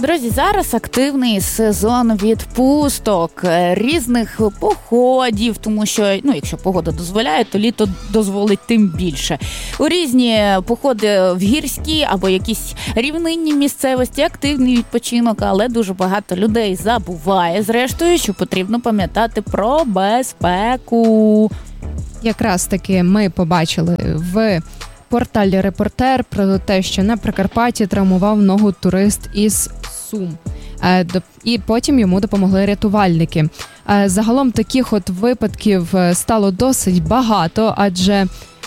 Друзі, зараз активний сезон відпусток, різних походів, тому що, якщо погода дозволяє, то літо дозволить тим більше. У різні походи в гірські або якісь рівнинні місцевості, активний відпочинок, але дуже багато людей забуває, зрештою, що потрібно пам'ятати про безпеку. Якраз таки ми побачили в порталі «Репортер» про те, що на Прикарпатті травмував ногу турист із Сум. І потім йому допомогли рятувальники. Загалом таких от випадків стало досить багато, адже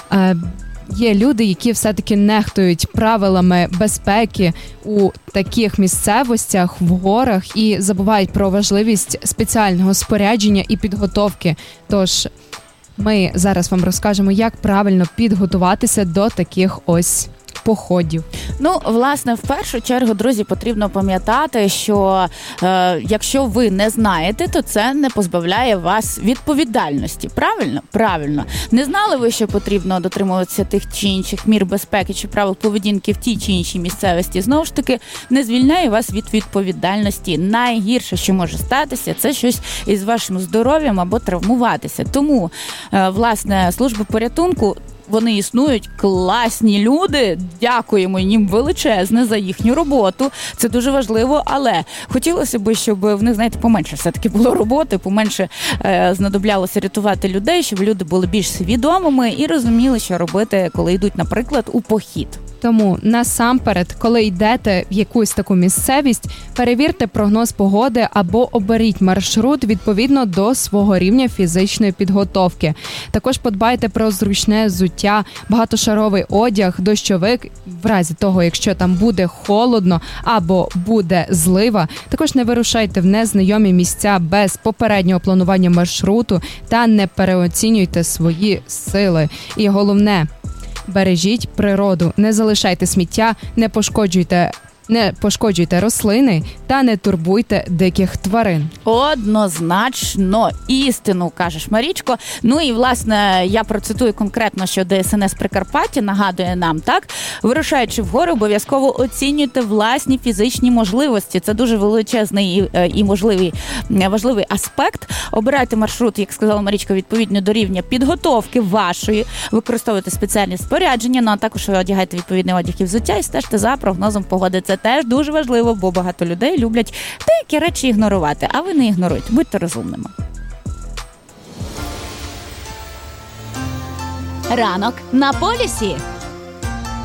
є люди, які все-таки нехтують правилами безпеки у таких місцевостях, в горах і забувають про важливість спеціального спорядження і підготовки. Тож ми зараз вам розкажемо, як правильно підготуватися до таких ось походів. Власне, в першу чергу, друзі, потрібно пам'ятати, що якщо ви не знаєте, то це не позбавляє вас відповідальності. Правильно? Правильно. Не знали ви, що потрібно дотримуватися тих чи інших мір безпеки чи правил поведінки в тій чи іншій місцевості? Знову ж таки, не звільняє вас від відповідальності. Найгірше, що може статися, це щось із вашим здоров'ям або травмуватися. Тому, власне, служби порятунку, вони існують, класні люди, дякуємо їм величезне за їхню роботу, це дуже важливо, але хотілося б, щоб в них, поменше все-таки було роботи, поменше знадоблялося рятувати людей, щоб люди були більш свідомими і розуміли, що робити, коли йдуть, наприклад, у похід. Тому насамперед, коли йдете в якусь таку місцевість, перевірте прогноз погоди або оберіть маршрут відповідно до свого рівня фізичної підготовки. Також подбайте про зручне взуття, багатошаровий одяг, дощовик, в разі того, якщо там буде холодно або буде злива. Також не вирушайте в незнайомі місця без попереднього планування маршруту та не переоцінюйте свої сили. І головне, бережіть природу, не залишайте сміття, не пошкоджуйте рослини та не турбуйте диких тварин. Однозначно, істину, кажеш, Марічко. І, власне, я процитую конкретно, що ДСНС Прикарпаття нагадує нам, так? Вирушаючи в гори, обов'язково оцінюйте власні фізичні можливості. Це дуже величезний і важливий аспект. Обирайте маршрут, як сказала Марічка, відповідно до рівня підготовки вашої. Використовуйте спеціальні спорядження, а також одягайте відповідний одяг і взуття і стежте за прогнозом погоди. Це теж дуже важливо, бо багато людей люблять деякі речі ігнорувати, а ви не ігноруйте, будьте розумними. Ранок на полюсі.